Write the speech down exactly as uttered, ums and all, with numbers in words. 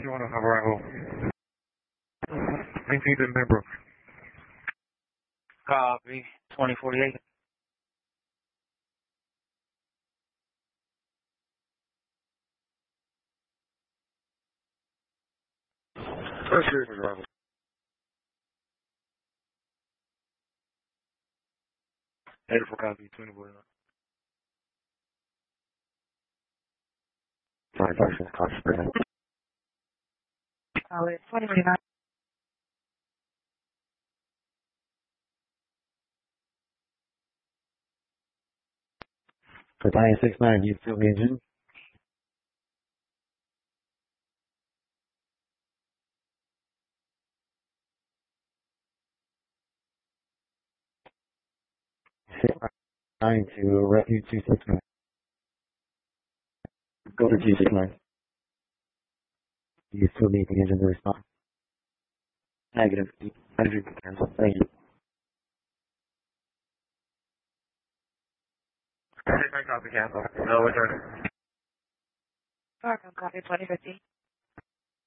You want to have arrival. Maintain the Pembroke. Copy. twenty forty-eight. First series of arrival. eighty-four copy. twenty forty-nine. Fine, person, copy, spread. Oh, it's twenty forty-nine. For nine six nine, you feel the engine? six nine to Refuge two six nine. Go to two six nine. You still need the engine to respond? Negative. Negative. Cancel. Thank you. six nine copy, cancel. No, return. Fargo, copy twenty fifty.